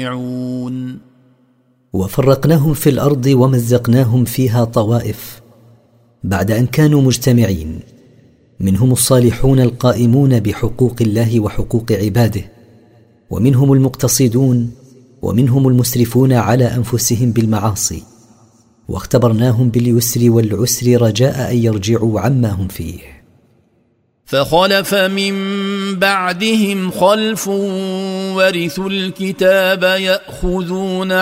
وفرقناهم في الأرض ومزقناهم فيها طوائف بعد أن كانوا مجتمعين، منهم الصالحون القائمون بحقوق الله وحقوق عباده، ومنهم المقتصدون، ومنهم المسرفون على أنفسهم بالمعاصي، واختبرناهم باليسر والعسر رجاء أن يرجعوا عما هم فيه. فخلف من بعدهم خلف ورثوا الكتاب يأخذون